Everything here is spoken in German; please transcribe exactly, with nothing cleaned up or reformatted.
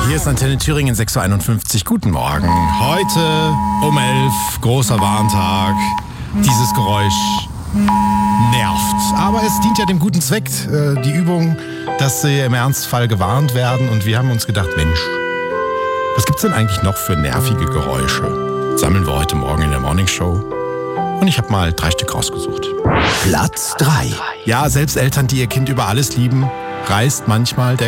Hier ist Antenne Thüringen sechs Uhr einundfünfzig. Guten Morgen. Heute um elf, großer Warntag. Dieses Geräusch nervt. Aber es dient ja dem guten Zweck, äh, die Übung, dass Sie im Ernstfall gewarnt werden. Und wir haben uns gedacht, Mensch, was gibt's denn eigentlich noch für nervige Geräusche? Sammeln wir heute Morgen in der Morningshow. Und ich habe mal drei Stück rausgesucht. Platz drei. Ja, selbst Eltern, die ihr Kind über alles lieben, reißt manchmal der